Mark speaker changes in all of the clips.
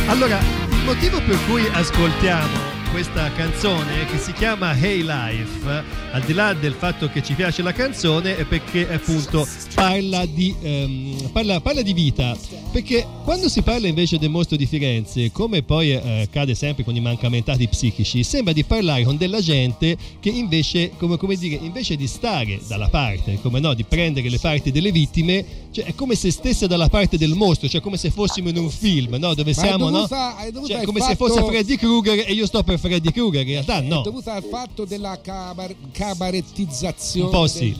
Speaker 1: Allora, il motivo per cui ascoltiamo questa canzone che si chiama Hey Life, al di là del fatto che ci piace la canzone, è perché appunto parla di vita. Perché quando si parla invece del mostro di Firenze, come poi accade sempre con i mancamentati psichici, sembra di parlare con della gente che invece, come dire, invece di stare dalla parte, come no, di prendere le parti delle vittime, cioè è come se stesse dalla parte del mostro, cioè come se fossimo in un film, no? Dove siamo, no? Cioè, come se fosse Freddy Krueger e io sto per Freddy Krueger, in realtà no.
Speaker 2: È dovuta al fatto della cabarettizzazione
Speaker 1: un po' sì.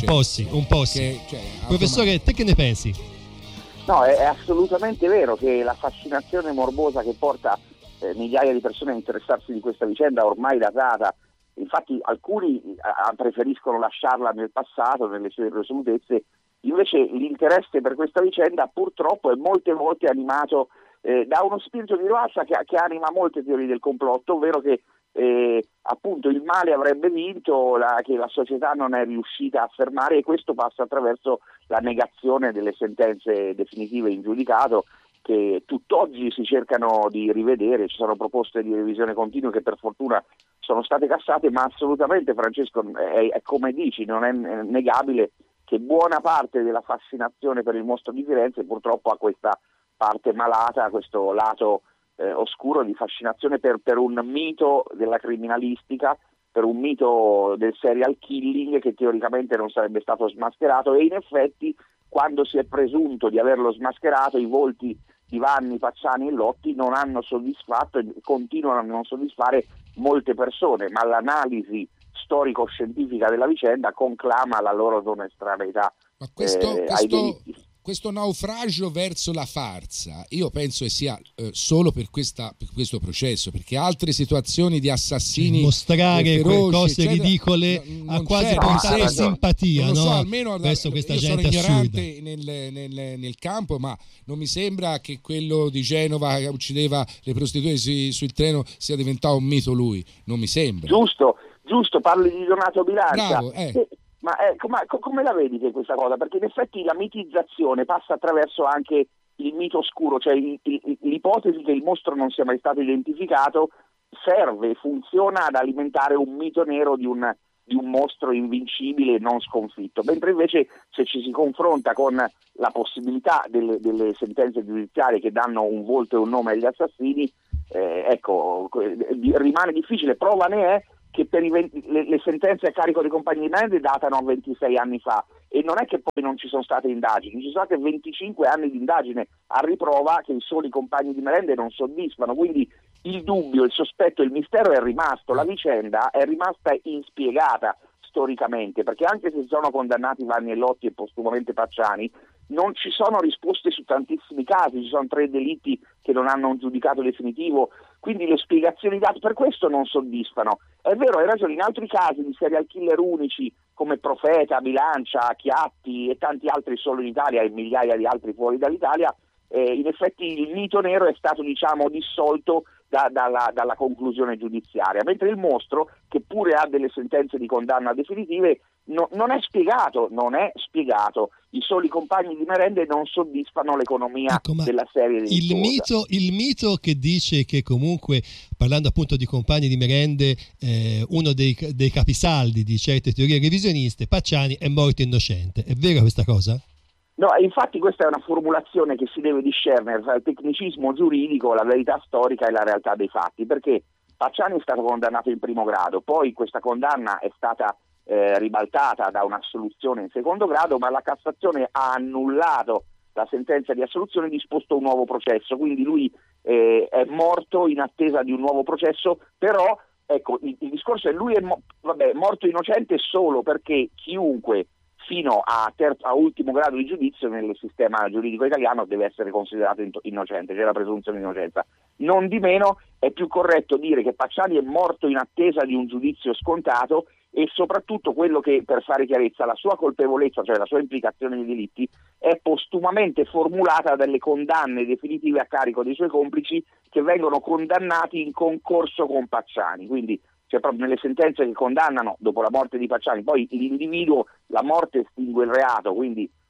Speaker 2: Che,
Speaker 1: Professore, te che ne pensi?
Speaker 3: No, è assolutamente vero che la fascinazione morbosa che porta migliaia di persone a interessarsi di questa vicenda ormai datata, infatti alcuni preferiscono lasciarla nel passato, nelle sue irresolutezze, invece l'interesse per questa vicenda purtroppo è molte volte animato da uno spirito di rivalsa che anima molte teorie del complotto, ovvero che appunto il male avrebbe vinto, che la società non è riuscita a fermare, e questo passa attraverso la negazione delle sentenze definitive in giudicato che tutt'oggi si cercano di rivedere. Ci sono proposte di revisione continua che per fortuna sono state cassate, ma assolutamente, Francesco, è come dici, non è negabile che buona parte della fascinazione per il mostro di Firenze purtroppo ha questa parte malata, questo lato oscuro di fascinazione per un mito della criminalistica, per un mito del serial killing che teoricamente non sarebbe stato smascherato, e in effetti quando si è presunto di averlo smascherato i volti di Vanni, Pacciani e Lotti non hanno soddisfatto e continuano a non soddisfare molte persone, ma l'analisi storico-scientifica della vicenda conclama la loro onestraneità ai delitti.
Speaker 2: Questo naufragio verso la farsa, io penso che sia solo per questo processo, perché altre situazioni di assassini
Speaker 1: mostrare
Speaker 2: feroci,
Speaker 1: cose
Speaker 2: eccetera,
Speaker 1: ridicole ha quasi portato simpatia,
Speaker 2: non lo so,
Speaker 1: no?
Speaker 2: almeno
Speaker 1: verso questa
Speaker 2: io
Speaker 1: gente
Speaker 2: sono
Speaker 1: assurda.
Speaker 2: ignorante nel campo, ma non mi sembra che quello di Genova che uccideva le prostitute sul treno sia diventato un mito lui, non mi sembra.
Speaker 3: Giusto, parli di Donato Bilancia.
Speaker 2: Bravo,
Speaker 3: Ma come la vedi che questa cosa? Perché in effetti la mitizzazione passa attraverso anche il mito oscuro, cioè l'ipotesi che il mostro non sia mai stato identificato funziona ad alimentare un mito nero di un mostro invincibile e non sconfitto, mentre invece se ci si confronta con la possibilità delle sentenze giudiziarie che danno un volto e un nome agli assassini, rimane difficile. Prova ne è che per le sentenze a carico dei compagni di merende datano 26 anni fa, e non è che poi non ci sono state indagini, ci sono state 25 anni di indagine a riprova che i soli compagni di merende non soddisfano, quindi il dubbio, il sospetto, il mistero è rimasto, la vicenda è rimasta inspiegata storicamente, perché anche se sono condannati Vanni e Lotti e postumamente Pacciani, non ci sono risposte su tantissimi casi, ci sono 3 delitti che non hanno un giudicato definitivo, quindi le spiegazioni date per questo non soddisfano. È vero, hai ragione, in altri casi di serial killer unici come Profeta, Bilancia, Chiatti e tanti altri solo in Italia e migliaia di altri fuori dall'Italia, in effetti il mito nero è stato dissolto dalla conclusione giudiziaria, mentre il mostro, che pure ha delle sentenze di condanna definitive, non è spiegato. I soli compagni di merende non soddisfano l'economia della serie
Speaker 1: il mito che dice che comunque, parlando appunto di compagni di merende, uno dei capisaldi di certe teorie revisioniste, Pacciani, è morto innocente. È vera questa cosa?
Speaker 3: No, infatti questa è una formulazione che si deve discernere tra il tecnicismo giuridico, la verità storica e la realtà dei fatti, perché Pacciani è stato condannato in primo grado, poi questa condanna è stata ribaltata da un'assoluzione in secondo grado, ma la Cassazione ha annullato la sentenza di assoluzione e disposto un nuovo processo, quindi lui è morto in attesa di un nuovo processo, però ecco, il discorso è lui è morto innocente solo perché chiunque fino a ultimo grado di giudizio nel sistema giuridico italiano deve essere considerato innocente, c'è la presunzione di innocenza. Non di meno è più corretto dire che Pacciani è morto in attesa di un giudizio scontato, e soprattutto quello che, per fare chiarezza, la sua colpevolezza, cioè la sua implicazione nei delitti, è postumamente formulata dalle condanne definitive a carico dei suoi complici che vengono condannati in concorso con Pacciani, quindi cioè proprio nelle sentenze che condannano dopo la morte di Pacciani, poi l'individuo, la morte estingue il reato, quindi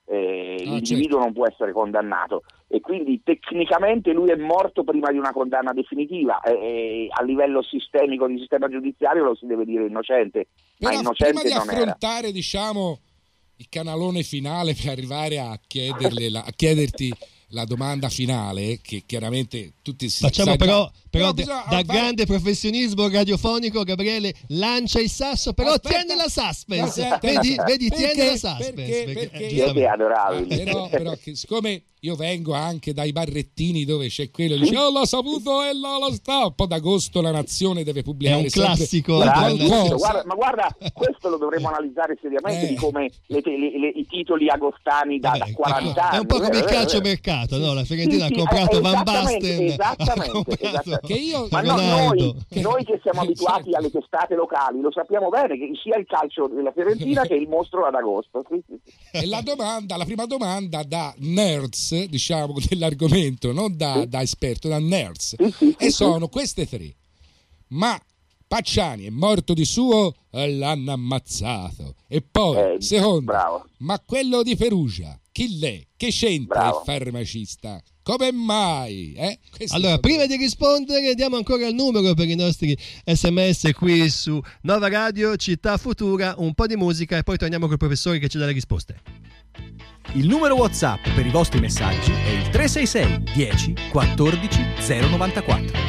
Speaker 3: l'individuo non può essere condannato, e quindi tecnicamente lui è morto prima di una condanna definitiva, a livello sistemico di sistema giudiziario lo si deve dire innocente,
Speaker 2: però
Speaker 3: ma innocente
Speaker 2: prima di
Speaker 3: non
Speaker 2: affrontare diciamo il canalone finale per arrivare a chiederti la domanda finale, che chiaramente tutti si
Speaker 1: facciamo però
Speaker 2: bisogna
Speaker 1: grande professionismo radiofonico, Gabriele lancia il sasso, però
Speaker 2: Aspetta,
Speaker 1: tiene la suspense,
Speaker 2: aspetta,
Speaker 1: vedi
Speaker 2: perché-
Speaker 1: tiene la suspense,
Speaker 2: perché
Speaker 3: Siete adorabili.
Speaker 2: però che, siccome io vengo anche dai barrettini dove c'è quello dice l'ha saputo e lo sta, un po' d'agosto la Nazione deve pubblicare
Speaker 1: è un
Speaker 2: sempre
Speaker 1: classico,
Speaker 2: qualcosa.
Speaker 3: Guarda, questo lo dovremmo analizzare seriamente, di come i titoli agostani da 40 anni.
Speaker 1: È un po' come il calciomercato, no? La Fiorentina ha comprato Van Basten,
Speaker 3: esattamente.
Speaker 2: Che io
Speaker 3: Ma no, noi che siamo abituati alle testate locali lo sappiamo bene che sia il calcio della Fiorentina che il mostro ad agosto.
Speaker 2: E la prima domanda da nerds, diciamo, dell'argomento, non da esperto, da nerds, e sono queste tre: ma Pacciani è morto di suo, l'hanno ammazzato? E poi secondo,
Speaker 3: bravo.
Speaker 2: ma quello di Perugia chi l'è? Che c'entra il farmacista? Come mai?
Speaker 1: Allora, prima di rispondere, diamo ancora il numero per i nostri SMS qui su Nova Radio, Città Futura, un po' di musica e poi torniamo col professore che ci dà le risposte.
Speaker 4: Il numero WhatsApp per i vostri messaggi è il 366 10 14 094.